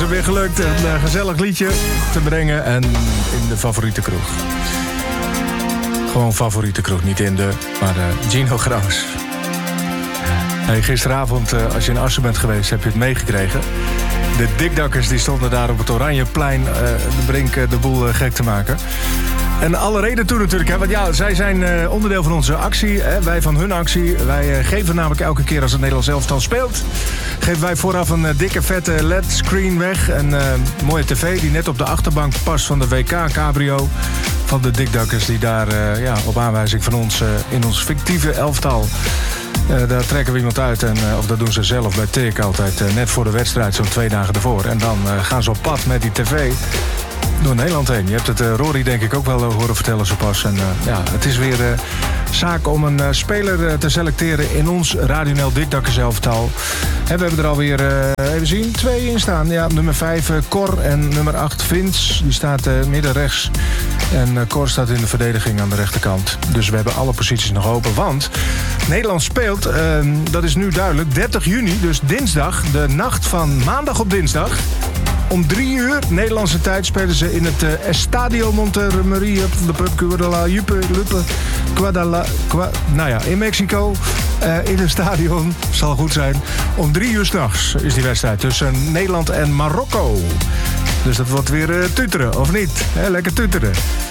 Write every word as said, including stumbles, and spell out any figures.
hem weer gelukt een uh, gezellig liedje te brengen. En in de favoriete kroeg. Gewoon favoriete kroeg, niet in de, maar uh, Gino Graus. Hey, gisteravond, uh, als je in Assen bent geweest, heb je het meegekregen. De dikdakkers die stonden daar op het Oranjeplein uh, de Brink uh, de boel uh, gek te maken. En alle reden toe natuurlijk, hè? Want ja, zij zijn uh, onderdeel van onze actie. Hè? Wij van hun actie. Wij uh, geven namelijk elke keer als het Nederlands elftal speelt, geven wij vooraf een uh, dikke vette L E D-screen weg. Een uh, mooie tv die net op de achterbank past van de W K-cabrio. Van de dikdakkers die daar uh, ja, op aanwijzing van ons uh, in ons fictieve elftal. Uh, daar trekken we iemand uit, en, uh, of dat doen ze zelf bij Tik altijd, uh, net voor de wedstrijd, zo'n twee dagen ervoor. En dan uh, gaan ze op pad met die tv door Nederland heen. Je hebt het uh, Rory denk ik ook wel uh, horen vertellen zo pas. En uh, ja, het is weer uh, zaak om een uh, speler uh, te selecteren in ons Radio N L Dikdakkers elftal. En we hebben er alweer, uh, even zien, twee in staan. Ja, nummer vijf uh, Cor en nummer acht Vince. Die staat uh, midden rechts. En uh, Cor staat in de verdediging aan de rechterkant. Dus we hebben alle posities nog open. Want Nederland speelt, uh, dat is nu duidelijk, dertig juni, dus dinsdag, de nacht van maandag op dinsdag. Om drie uur Nederlandse tijd spelen ze in het uh, Estadio Monterrey, de pub Guadalupe, Guadala, Gua, nou ja, in Mexico, uh, in een stadion, zal goed zijn. Om drie uur 's nachts is die wedstrijd tussen Nederland en Marokko. Dus dat wordt weer uh, tuteren, of niet? He, lekker tuteren.